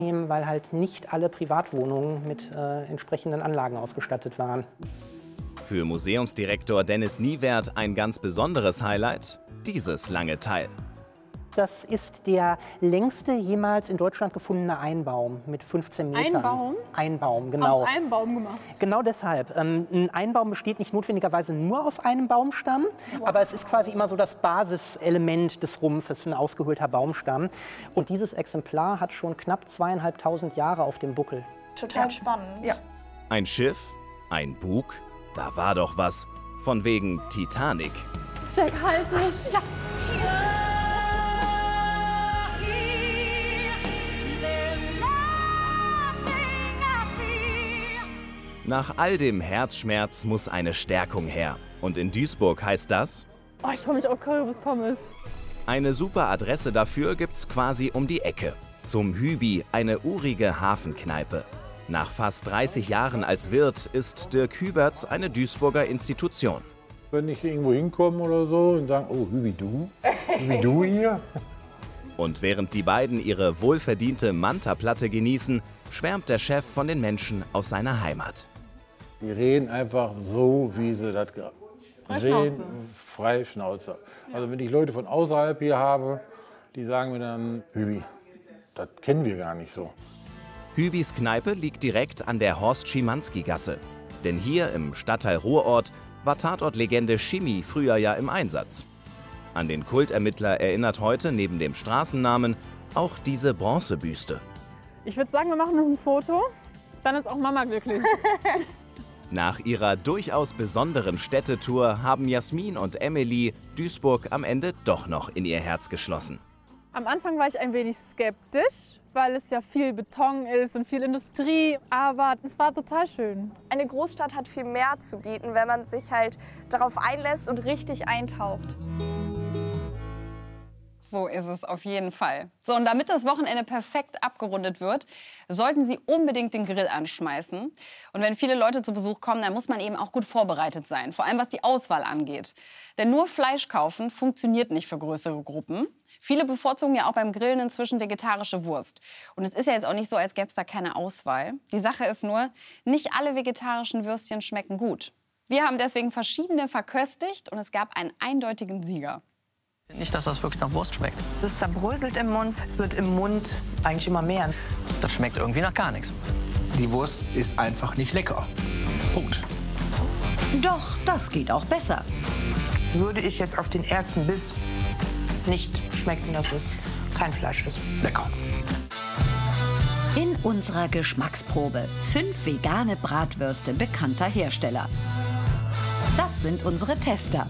weil halt nicht alle Privatwohnungen mit entsprechenden Anlagen ausgestattet waren. Für Museumsdirektor Dennis Niewert ein ganz besonderes Highlight: dieses lange Teil. Das ist der längste jemals in Deutschland gefundene Einbaum mit 15 Metern. Ein Baum? Ein Baum, genau. Aus einem Baum gemacht? Genau deshalb. Ein Einbaum besteht nicht notwendigerweise nur aus einem Baumstamm, aber es ist quasi immer so das Basiselement des Rumpfes, ein ausgehöhlter Baumstamm. Und dieses Exemplar hat schon knapp 2.500 Jahre auf dem Buckel. Total spannend. Ja. Ein Schiff? Ein Bug? Da war doch was. Von wegen Titanic. Jack, halt mich. Ja. Nach all dem Herzschmerz muss eine Stärkung her. Und in Duisburg heißt das: Oh, ich freue mich auf Currywurst-Pommes. Eine super Adresse dafür gibt's quasi um die Ecke. Zum Hübi, eine urige Hafenkneipe. Nach fast 30 Jahren als Wirt ist Dirk Hüberts eine Duisburger Institution. Wenn ich irgendwo hinkomme oder so und sagen, oh, Hübi du hier? Und während die beiden ihre wohlverdiente Manta-Platte genießen, schwärmt der Chef von den Menschen aus seiner Heimat. Die reden einfach so, wie sie das sehen, frei Schnauze. Also wenn ich Leute von außerhalb hier habe, die sagen mir dann, Hübi, das kennen wir gar nicht so. Hübis Kneipe liegt direkt an der Horst-Schimanski-Gasse. Denn hier im Stadtteil Ruhrort war Tatortlegende Schimi früher ja im Einsatz. An den Kultermittler erinnert heute neben dem Straßennamen auch diese Bronzebüste. Ich würde sagen, wir machen noch ein Foto. Dann ist auch Mama glücklich. Nach ihrer durchaus besonderen Städtetour haben Jasmin und Emily Duisburg am Ende doch noch in ihr Herz geschlossen. Am Anfang war ich ein wenig skeptisch, weil es ja viel Beton ist und viel Industrie. Aber es war total schön. Eine Großstadt hat viel mehr zu bieten, wenn man sich halt darauf einlässt und richtig eintaucht. So ist es auf jeden Fall. So, und damit das Wochenende perfekt abgerundet wird, sollten Sie unbedingt den Grill anschmeißen. Und wenn viele Leute zu Besuch kommen, dann muss man eben auch gut vorbereitet sein, vor allem was die Auswahl angeht. Denn nur Fleisch kaufen funktioniert nicht für größere Gruppen. Viele bevorzugen ja auch beim Grillen inzwischen vegetarische Wurst. Und es ist ja jetzt auch nicht so, als gäbe es da keine Auswahl. Die Sache ist nur, nicht alle vegetarischen Würstchen schmecken gut. Wir haben deswegen verschiedene verköstigt und es gab einen eindeutigen Sieger. Nicht, dass das wirklich nach Wurst schmeckt. Es zerbröselt im Mund. Es wird im Mund eigentlich immer mehr. Das schmeckt irgendwie nach gar nichts. Die Wurst ist einfach nicht lecker. Punkt. Doch, das geht auch besser. Würde ich jetzt auf den ersten Biss nicht schmecken, dass es kein Fleisch ist. Lecker. In unserer Geschmacksprobe 5 vegane Bratwürste bekannter Hersteller. Das sind unsere Tester.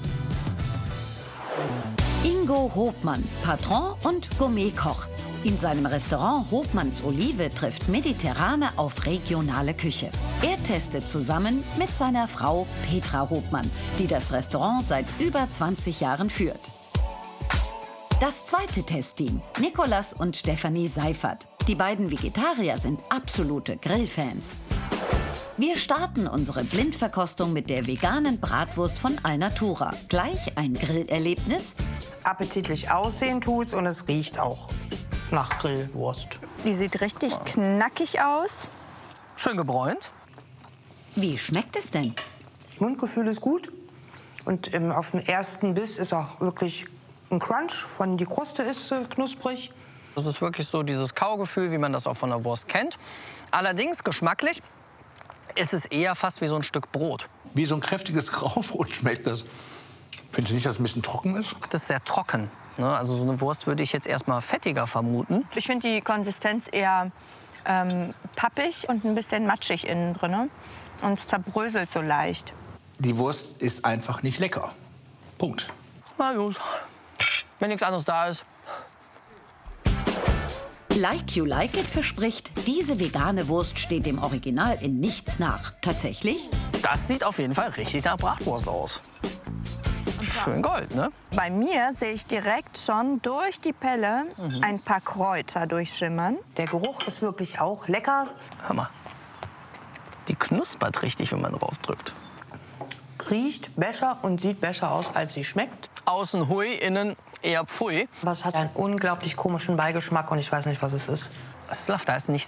Ingo Hopmann, Patron und Gourmetkoch. In seinem Restaurant Hopmanns Olive trifft Mediterrane auf regionale Küche. Er testet zusammen mit seiner Frau Petra Hopmann, die das Restaurant seit über 20 Jahren führt. Das zweite Testteam, Nikolas und Stefanie Seifert. Die beiden Vegetarier sind absolute Grillfans. Wir starten unsere Blindverkostung mit der veganen Bratwurst von Alnatura. Gleich ein Grillerlebnis. Appetitlich aussehen tut's und es riecht auch nach Grillwurst. Die sieht richtig knackig aus. Schön gebräunt. Wie schmeckt es denn? Mundgefühl ist gut und auf den ersten Biss ist auch wirklich ein Crunch. Die Kruste ist knusprig. Das ist wirklich so dieses Kaugefühl, wie man das auch von der Wurst kennt. Allerdings geschmacklich ist es eher fast wie so ein Stück Brot. Wie so ein kräftiges Graubrot schmeckt das. Findest du nicht, dass es ein bisschen trocken ist? Das ist sehr trocken. Ne? Also so eine Wurst würde ich jetzt erstmal fettiger vermuten. Ich finde die Konsistenz eher pappig und ein bisschen matschig innen drin. Und es zerbröselt so leicht. Die Wurst ist einfach nicht lecker. Punkt. Na gut, wenn nichts anderes da ist. Like You Like It verspricht, diese vegane Wurst steht dem Original in nichts nach. Tatsächlich? Das sieht auf jeden Fall richtig nach Bratwurst aus. Schön Gold, ne? Bei mir sehe ich direkt schon durch die Pelle ein paar Kräuter durchschimmern. Der Geruch ist wirklich auch lecker. Hör mal, die knuspert richtig, wenn man drauf drückt. Riecht besser und sieht besser aus, als sie schmeckt. Außen hui, innen eher pfui. Aber es hat einen unglaublich komischen Beigeschmack und ich weiß nicht, was es ist. Da ist nicht